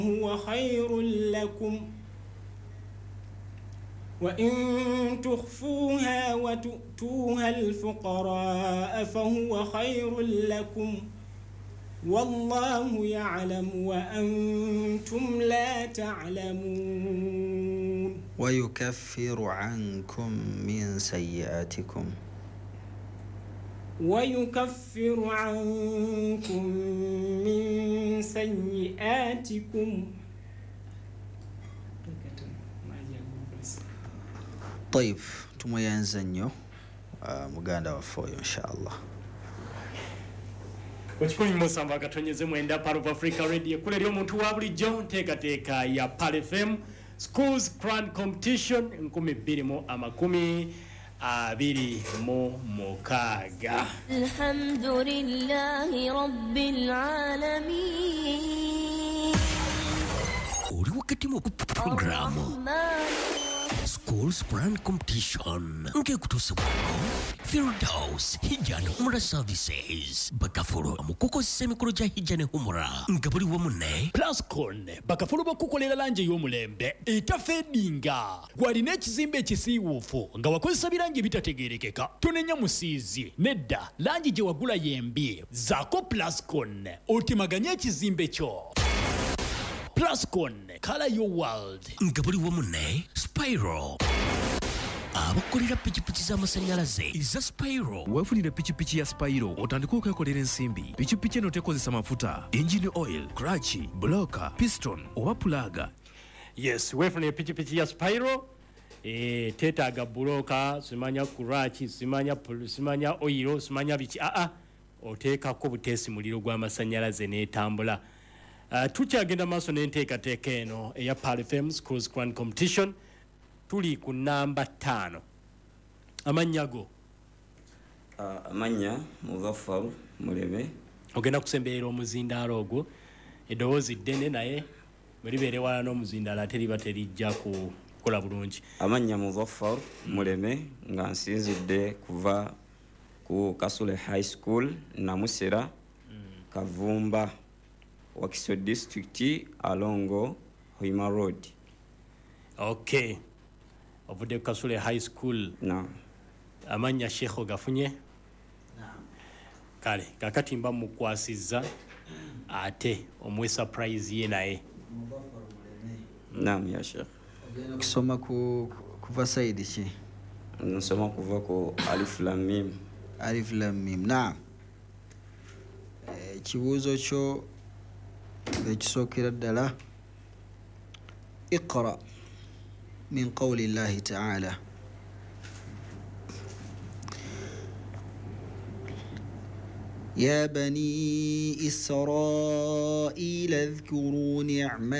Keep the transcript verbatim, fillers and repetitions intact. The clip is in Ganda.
هو خير لكم وإن تخفوها وتؤتوها الفقراء فهو خير لكم والله يعلم وأنتم لا تعلمون ويكفر عنكم من سيئاتكم ويكفر عنكم من سيئاتكم. طيب tumuyanze nnyo muganda waffe inshallah. Wachikuni Musamba katonyeze mwenda part of Africa Radio kule lyo muntu wa bulijjo nteekateeka ya Pal F M Schools Grand Competition nkumi bbiri mu amakumi abiri mu mukaaga. Alhamdulillahi Rabbil Alamin. Uri wakati mu programu Schools Grand Competition nke kutusibuko Firdaus Hijjan Humra Services bakafuro amukoko semikoro ja Hijjan Humra ngabuli wa munne Plascon bakafuro bakukolera lanje y'omulembe etafedinga gwalina ekizimbe ekisiiwuufu nga wakozesa birangi bitategerekeka tonenya musiizi nedda langi gye wagula yembi zaako Plascon otimaganya ekizimbe kyo. Plascon, color your world. Ngabuli wa munne Spyro abakolera pichipichi z'amasanyalaze iza Spyro. Wefunire pichipichi ya Spyro otandika okwekolera ensimbi. Pichipichi eno tekozesa mafuta, engine oil, clutch, blocker, piston oba plug. Yes, wefunire pichipichi ya Spyro. Eh, tetaaga blocker, simanya clutch, simanya simanya oil, simanya bichi. Ah ah. Oteekako buteesi muliro gw'amasanyalaze n'etambula. Uh, tukyagenda maaso n'enteekateeka eno eya Pal F M Schools Grand Competition tuli ku namba ttaano. Amannya go? Uh, amanya Mugaffaru Muleme. Ogenda kusemberera omuzindaalo ogwo eddoboozi ddene naye mulibeere wala n'omuzindaalo ate liba terijja kukola bulungi. Amanya Mugaffaru Muleme nga nsinzidde kuva ku Kasule High School Namusera mm. Kavumba Wakiso District alongo Hoima Road. Okay. Ovude Kasule High School. Na. Amanya Shekho gafunye? Na. Kale, kakati mba mukwasiza ate omwe surprise ye naye. Naam ya Sheikh. Kisoma ku kuva saidi ki? Nasoma kuva ku Alif Lam Mim. Alif Lam Mim. Na. Eh kibuzo kyo ekisokera ddala اقرأ من قول الله تعالى يا بني إسرائيل اذكروا نعمتي